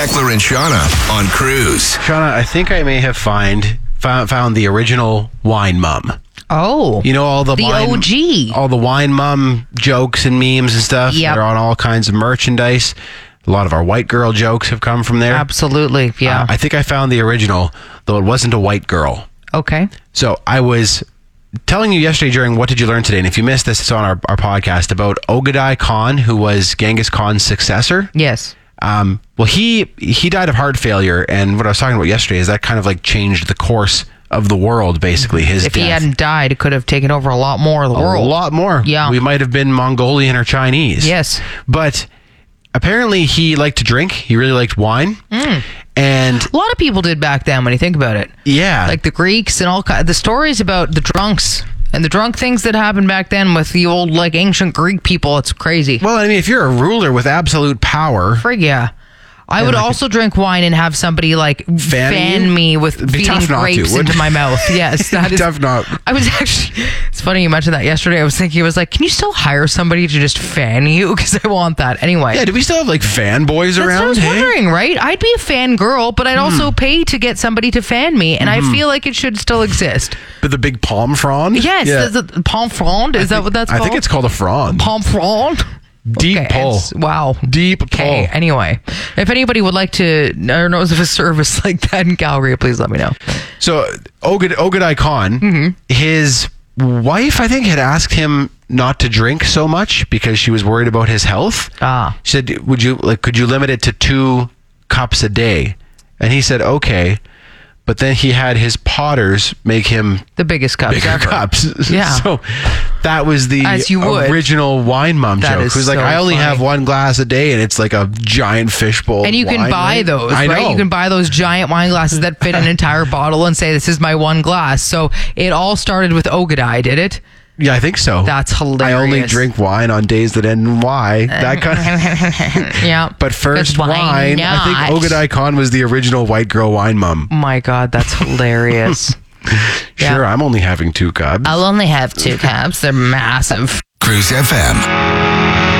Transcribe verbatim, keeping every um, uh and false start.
Beckler and Shauna on Cruise. Shauna, I think I may have find found, found the original Wine Mum. Oh. You know all the, the wine, O G. all the Wine Mum jokes and memes and stuff. Yep. They're on all kinds of merchandise. A lot of our white girl jokes have come from there. Absolutely, yeah. Uh, I think I found the original, though it wasn't a white girl. Okay. So I was telling you yesterday during What Did You Learn Today? And if you missed this, it's on our, our podcast about Ogedai Khan, who was Genghis Khan's successor. Yes. Um, well, he he died of heart failure. And what I was talking about yesterday is that kind of like changed the course of the world, basically. His If death. he hadn't died, it could have taken over a lot more of the a world. A lot more. Yeah. We might have been Mongolian or Chinese. Yes. But apparently he liked to drink. He really liked wine. Mm. And a lot of people did back then when you think about it. Yeah. Like the Greeks and all ki- the stories about the drunks and the drunk things that happened back then with the old like ancient Greek people. It's crazy. Well, I mean, if you're a ruler with absolute power. Frig, yeah. I would like also drink wine and have somebody like fan, fan me with feeding grapes to, into my mouth. Yes, that is tough not. I was actually. It's funny you mentioned that yesterday. I was thinking, I was like, can you still hire somebody to just fan you? Because I want that anyway. Yeah, do we still have like fanboys That's around? what I was hey? wondering, right? I'd be a fan girl, but I'd Hmm. also pay to get somebody to fan me, and Mm-hmm. I feel like it should still exist. But the big palm frond? Yes, Yeah. the, the palm frond. Is I that think- what that's I called? think it's called a frond. palm frond. Deep Okay, pull. it's- Wow. Deep pull. Okay, anyway, if anybody would like to or knows of a service like that in Calgary, please let me know. So Oged, Ogedai Khan, Mm-hmm. his wife, I think, had asked him not to drink so much because she was worried about his health. Ah. She said, "Would you like? Could you limit it to two cups a day?" And he said, "Okay." But then he had his potters make him The biggest cups bigger ever. cups. Yeah. So that was the As you would. original Wine Mum That joke. is It was like, so I only funny. have one glass a day, and it's like a giant fishbowl. And you of can wine, buy right? those, I right? know. You can buy those giant wine glasses that fit an entire bottle and say, this is my one glass. So it all started with Ogedai, did it? Yeah, I think so. That's hilarious. I only drink wine on days that end in Y. That kind of. Yeah. But first Because why wine, not? I think Ogedai Khan was the original white girl wine mum. My God, that's hilarious. Sure, I'm only having two cups. I'll only have two cups. They're massive. Cruise F M.